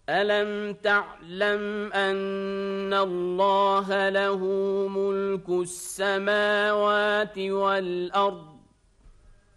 ألم تعلم أن الله له ملك السماوات والأرض